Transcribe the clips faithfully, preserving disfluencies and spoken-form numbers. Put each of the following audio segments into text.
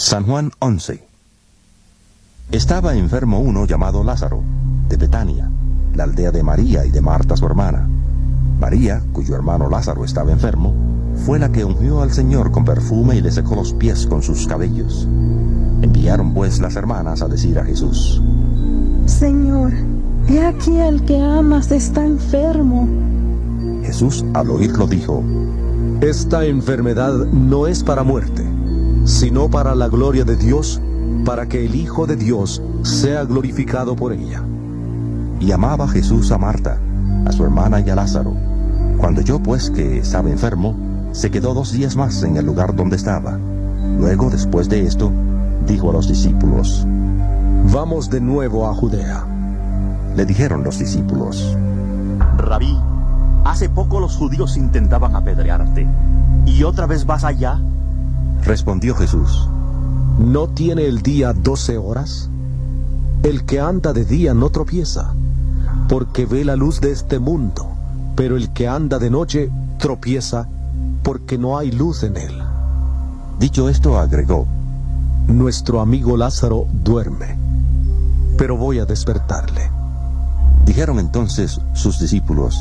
San Juan once. Estaba enfermo uno llamado Lázaro, de Betania, la aldea de María y de Marta su hermana. María, cuyo hermano Lázaro estaba enfermo, fue la que ungió al Señor con perfume y le secó los pies con sus cabellos. Enviaron pues las hermanas a decir a Jesús: Señor, he aquí el que amas está enfermo. Jesús al oírlo dijo: Esta enfermedad no es para muerte, sino para la gloria de Dios, para que el Hijo de Dios sea glorificado por ella. Y amaba Jesús a Marta, a su hermana y a Lázaro. Cuando oyó pues que estaba enfermo, se quedó dos días más en el lugar donde estaba. Luego, después de esto, dijo a los discípulos: Vamos de nuevo a Judea. Le dijeron los discípulos: Rabí, hace poco los judíos intentaban apedrearte, ¿y otra vez vas allá? Respondió Jesús: ¿No tiene el día doce horas? El que anda de día no tropieza, porque ve la luz de este mundo, pero el que anda de noche tropieza, porque no hay luz en él. Dicho esto, agregó: Nuestro amigo Lázaro duerme, pero voy a despertarle. Dijeron entonces sus discípulos: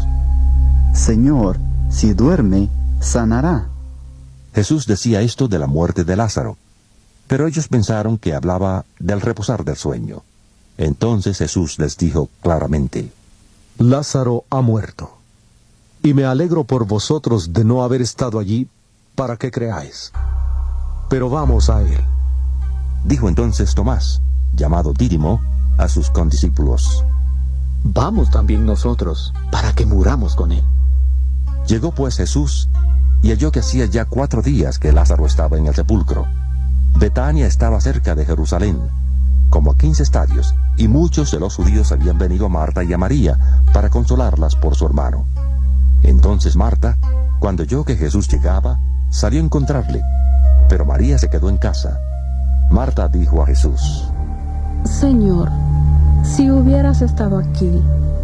Señor, si duerme, sanará. Jesús decía esto de la muerte de Lázaro, pero ellos pensaron que hablaba del reposar del sueño. Entonces Jesús les dijo claramente: Lázaro ha muerto, y me alegro por vosotros de no haber estado allí para que creáis. Pero vamos a él. Dijo entonces Tomás, llamado Dídimo, a sus condiscípulos: Vamos también nosotros, para que muramos con él. Llegó pues Jesús, y halló que hacía ya cuatro días que Lázaro estaba en el sepulcro. Betania estaba cerca de Jerusalén, como a quince estadios, y muchos de los judíos habían venido a Marta y a María para consolarlas por su hermano. Entonces Marta, cuando oyó que Jesús llegaba, salió a encontrarle, pero María se quedó en casa. Marta dijo a Jesús: Señor, si hubieras estado aquí,